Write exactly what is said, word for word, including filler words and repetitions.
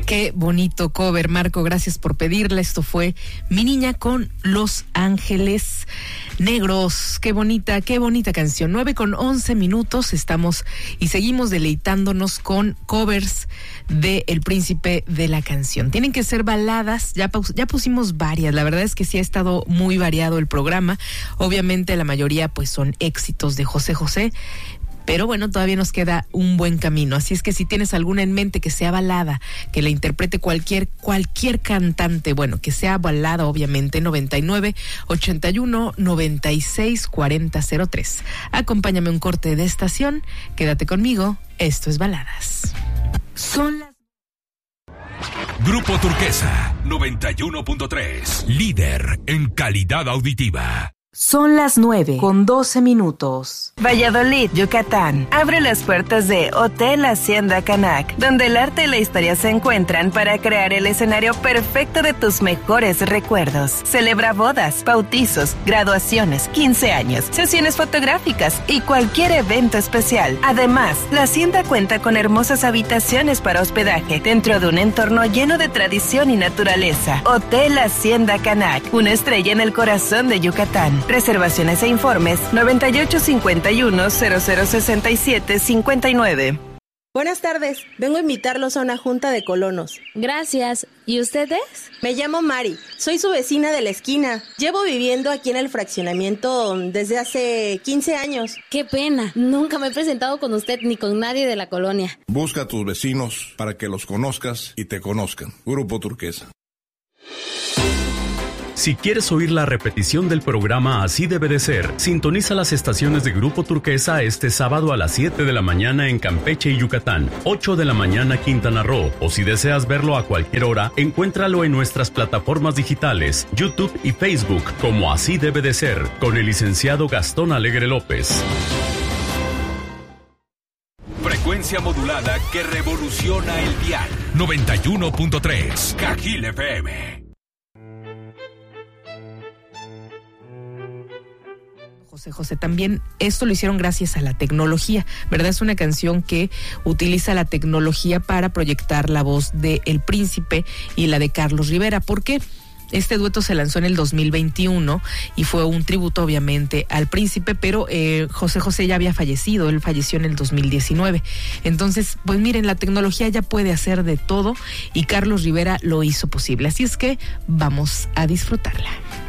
Qué bonito cover, Marco, gracias por pedirla. Esto fue Mi Niña con Los Ángeles Negros. Qué bonita, qué bonita canción. nueve con once minutos estamos y seguimos deleitándonos con covers de El Príncipe de la Canción. Tienen que ser baladas, ya, ya pusimos varias, la verdad es que sí ha estado muy variado el programa. Obviamente la mayoría pues son éxitos de José José, pero bueno, todavía nos queda un buen camino. Así es que si tienes alguna en mente que sea balada, que la interprete cualquier, cualquier cantante, bueno, que sea balada, obviamente, noventa y nueve, ochenta y uno, noventa y seis, cuarenta, cero tres. Acompáñame a un corte de estación, quédate conmigo, esto es Baladas. Son las... Grupo Turquesa, noventa y uno punto tres, líder en calidad auditiva. Son las nueve con doce minutos. Valladolid, Yucatán. Abre las puertas de Hotel Hacienda Canac, donde el arte y la historia se encuentran para crear el escenario perfecto de tus mejores recuerdos. Celebra bodas, bautizos, graduaciones, quince años, sesiones fotográficas y cualquier evento especial. Además, la hacienda cuenta con hermosas habitaciones para hospedaje dentro de un entorno lleno de tradición y naturaleza. Hotel Hacienda Canac, una estrella en el corazón de Yucatán. Reservaciones e informes noventa y ocho cincuenta y uno cero cero sesenta y siete cincuenta y nueve. Buenas tardes, vengo a invitarlos a una junta de colonos. Gracias. ¿Y ustedes? Me llamo Mari, soy su vecina de la esquina. Llevo viviendo aquí en el fraccionamiento desde hace quince años. Qué pena, nunca me he presentado con usted ni con nadie de la colonia. Busca a tus vecinos para que los conozcas y te conozcan. Grupo Turquesa. Si quieres oír la repetición del programa Así Debe de Ser, sintoniza las estaciones de Grupo Turquesa este sábado a las siete de la mañana en Campeche y Yucatán, ocho de la mañana Quintana Roo, o si deseas verlo a cualquier hora, encuéntralo en nuestras plataformas digitales, YouTube y Facebook, como Así Debe de Ser, con el licenciado Gastón Alegre López. Frecuencia modulada que revoluciona el dial. noventa y uno punto tres, Cajil F M. José José, también esto lo hicieron gracias a la tecnología, ¿verdad? Es una canción que utiliza la tecnología para proyectar la voz de El Príncipe y la de Carlos Rivera. ¿Por qué? Este dueto se lanzó en el dos mil veintiuno y fue un tributo obviamente al príncipe, pero eh, José José ya había fallecido, él falleció en el dos mil diecinueve. Entonces, pues miren, la tecnología ya puede hacer de todo y Carlos Rivera lo hizo posible. Así es que vamos a disfrutarla.